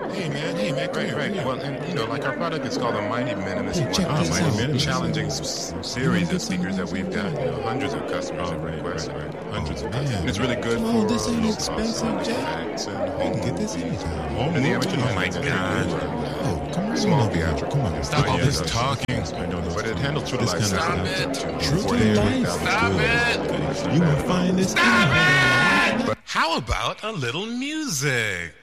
Hey man, come Right. here. Well, and like our product is called the Mighty Minimalist. Hey, check this Mighty out. Minimalist. Challenging series of speakers that we've got. Hundreds of customers have requested. Hundreds of customers. And it's really good Come on, for this ain't low expensive, cost Jack. effects and You home can get this movies. anytime. And the amateur Oh my music. God. Oh, come on. Small over here. theatrical. Come on. Stop all this talking. But it handles true to This life. kind of sound. stuff. True to life. Stop it. You will find this. How about a little music?